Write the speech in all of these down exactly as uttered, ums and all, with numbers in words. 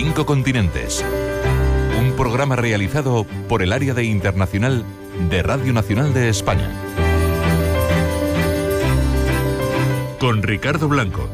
Cinco continentes. Un programa realizado por el Área de Internacional de Radio Nacional de España. Con Ricardo Blanco.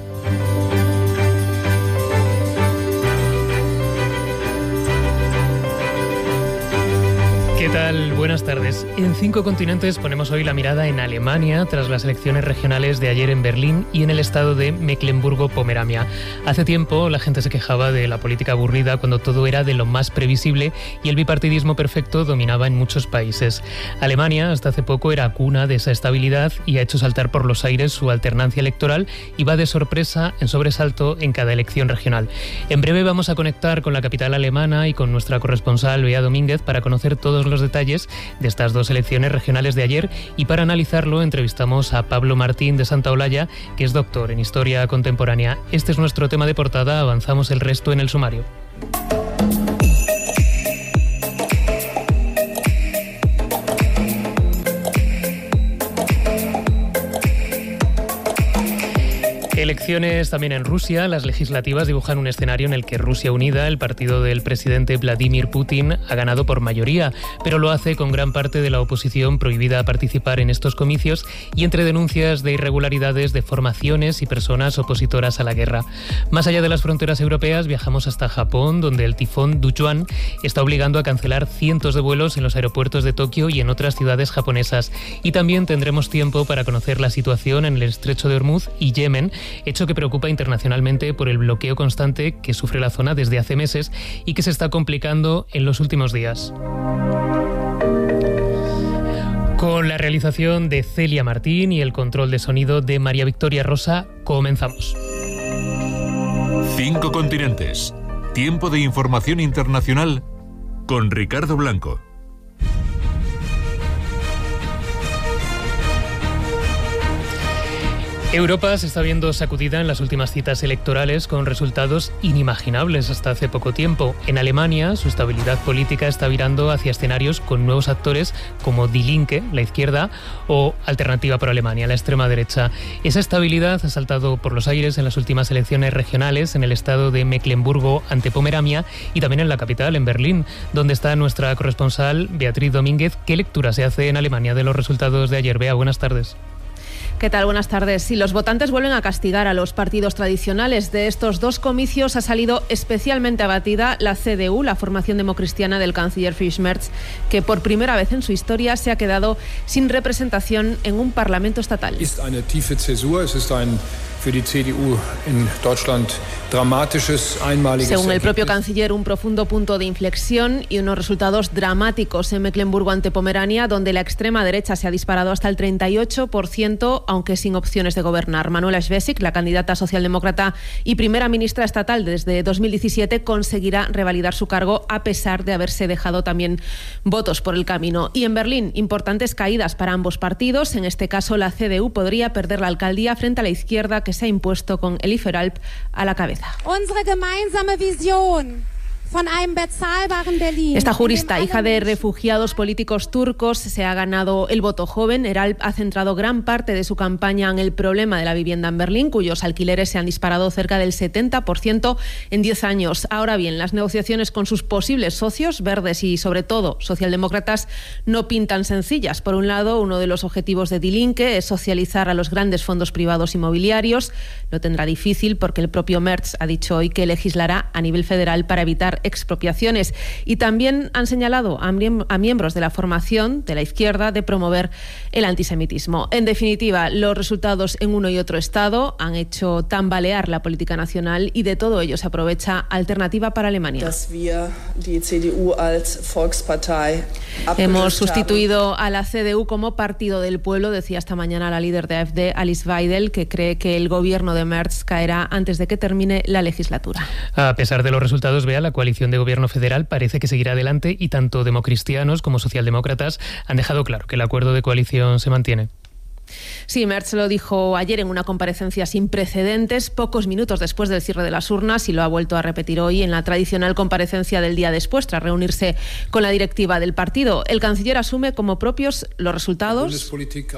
¿Qué tal? Buenas tardes. En Cinco Continentes ponemos hoy la mirada en Alemania tras las elecciones regionales de ayer en Berlín y en el estado de Mecklemburgo-Pomerania. Hace tiempo la gente se quejaba de la política aburrida cuando todo era de lo más previsible y el bipartidismo perfecto dominaba en muchos países. Alemania hasta hace poco era cuna de esa estabilidad y ha hecho saltar por los aires su alternancia electoral y va de sorpresa en sobresalto en cada elección regional. En breve vamos a conectar con la capital alemana y con nuestra corresponsal Bea Domínguez para conocer todos los detalles de estas dos elecciones regionales de ayer, y para analizarlo entrevistamos a Pablo Martín de Santaolalla, que es doctor en Historia Contemporánea. Este es nuestro tema de portada, avanzamos el resto en el sumario. Elecciones también en Rusia. Las legislativas dibujan un escenario en el que Rusia Unida, el partido del presidente Vladimir Putin, ha ganado por mayoría, pero lo hace con gran parte de la oposición prohibida a participar en estos comicios y entre denuncias de irregularidades de formaciones y personas opositoras a la guerra. Más allá de las fronteras europeas, viajamos hasta Japón, donde el tifón Duchuan está obligando a cancelar cientos de vuelos en los aeropuertos de Tokio y en otras ciudades japonesas. Y también tendremos tiempo para conocer la situación en el estrecho de Hormuz y Yemen, hecho que preocupa internacionalmente por el bloqueo constante que sufre la zona desde hace meses y que se está complicando en los últimos días. Con la realización de Celia Martín y el control de sonido de María Victoria Rosa, comenzamos. Cinco continentes. Tiempo de información internacional con Ricardo Blanco. Europa se está viendo sacudida en las últimas citas electorales con resultados inimaginables hasta hace poco tiempo. En Alemania, su estabilidad política está virando hacia escenarios con nuevos actores como Die Linke, la izquierda, o Alternativa por Alemania, la extrema derecha. Esa estabilidad ha saltado por los aires en las últimas elecciones regionales en el estado de Mecklemburgo ante Pomerania y también en la capital, en Berlín, donde está nuestra corresponsal Beatriz Domínguez. ¿Qué lectura se hace en Alemania de los resultados de ayer? Bea, buenas tardes. ¿Qué tal? Buenas tardes. Sí, los votantes vuelven a castigar a los partidos tradicionales. De estos dos comicios ha salido especialmente abatida la C D U, la formación democristiana del canciller Friedrich Merz, que por primera vez en su historia se ha quedado sin representación en un parlamento estatal. Es una tiefe Zäsur, es ist ein für die C D U in Deutschland dramatisches, einmaliges. Según el propio canciller, un profundo punto de inflexión y unos resultados dramáticos en Mecklemburgo ante Pomerania, donde la extrema derecha se ha disparado hasta el treinta y ocho por ciento, aunque sin opciones de gobernar. Manuela Schwesig, la candidata socialdemócrata y primera ministra estatal desde dos mil diecisiete, conseguirá revalidar su cargo a pesar de haberse dejado también votos por el camino. Y en Berlín, importantes caídas para ambos partidos. En este caso, la C D U podría perder la alcaldía frente a la izquierda, que se ha impuesto con Elif Eralp a la cabeza. Unsere gemeinsame Vision. Esta jurista, hija de refugiados políticos turcos, se ha ganado el voto joven. Eralp ha centrado gran parte de su campaña en el problema de la vivienda en Berlín, cuyos alquileres se han disparado cerca del setenta por ciento en diez años. Ahora bien, las negociaciones con sus posibles socios, verdes y sobre todo socialdemócratas, no pintan sencillas. Por un lado, uno de los objetivos de Die Linke es socializar a los grandes fondos privados inmobiliarios. Lo tendrá difícil porque el propio Merz ha dicho hoy que legislará a nivel federal para evitar expropiaciones, y también han señalado a, miem- a miembros de la formación de la izquierda de promover el antisemitismo. En definitiva, los resultados en uno y otro estado han hecho tambalear la política nacional, y de todo ello se aprovecha Alternativa para Alemania. Hemos sustituido a la C D U como partido del pueblo, decía esta mañana la líder de A F D, Alice Weidel, que cree que el gobierno de Merz caerá antes de que termine la legislatura. A pesar de los resultados, vea, la coalición de gobierno federal parece que seguirá adelante y tanto democristianos como socialdemócratas han dejado claro que el acuerdo de coalición se mantiene. Sí, Merz lo dijo ayer en una comparecencia sin precedentes, pocos minutos después del cierre de las urnas, y lo ha vuelto a repetir hoy en la tradicional comparecencia del día después, tras reunirse con la directiva del partido. El canciller asume como propios los resultados.